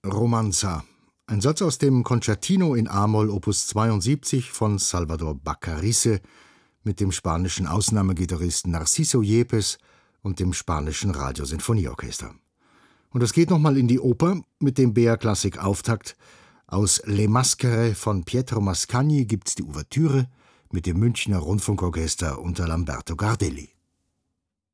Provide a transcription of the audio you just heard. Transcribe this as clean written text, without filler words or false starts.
Romanza, ein Satz aus dem Concertino in a-Moll Opus 72 von Salvador Baccarisse mit dem spanischen Ausnahmegitarristen Narciso Yepes und dem spanischen Radiosinfonieorchester. Und es geht nochmal in die Oper mit dem BR-Klassik-Auftakt. Aus Le Maschere von Pietro Mascagni gibt's die Ouvertüre mit dem Münchner Rundfunkorchester unter Lamberto Gardelli.